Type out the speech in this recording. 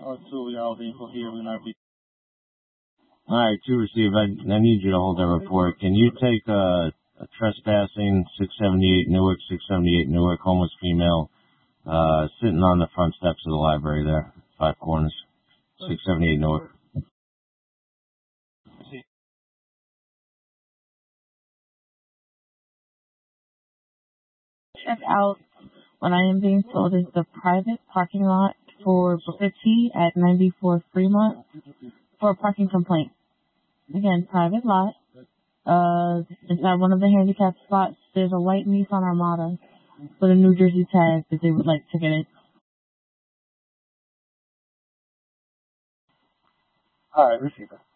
Alright, to receive, I need you to hold that report. Can you take a trespassing 678 Newark, homeless female, sitting on the front steps of the library there, Five Corners, 678 Newark. Check out what I am being told is the private parking lot for Booker T at 94 Fremont for a parking complaint. Again, private lot. It's at one of the handicapped spots. There's a white Nissan Armada with a New Jersey tag that they would like to get it. Alright, receiver.